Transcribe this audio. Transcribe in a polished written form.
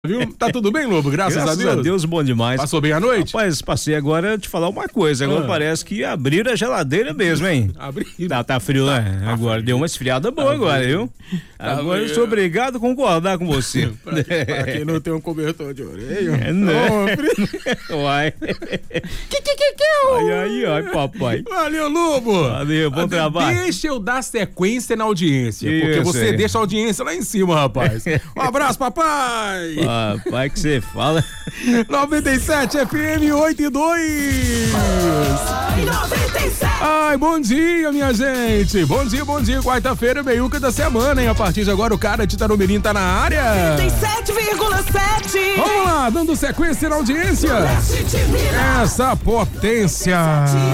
Viu? Tá tudo bem, Lobo? Graças a Deus. Graças a Deus, bom demais. Passou bem a noite? Rapaz, passei agora te falar uma coisa. Agora parece que abriram a geladeira mesmo, hein? Abriram. Tá frio, né? Agora deu uma esfriada boa agora, viu? Agora eu sou obrigado a concordar com você. Pra quem não tem um cobertor de orelha. Uai. Ai, papai. Valeu, Lobo. Valeu, bom trabalho. Deixa eu dar sequência na audiência, porque você deixa a audiência lá em cima, rapaz. Um abraço, papai. Papai, que você fala. 97 FM 82. Ai, bom dia, minha gente. Bom dia. Quarta-feira, meiuca da semana, hein? A partir de agora, o cara de Tarumirim tá na área. 97,7. Vamos lá, dando sequência na audiência. Essa potência.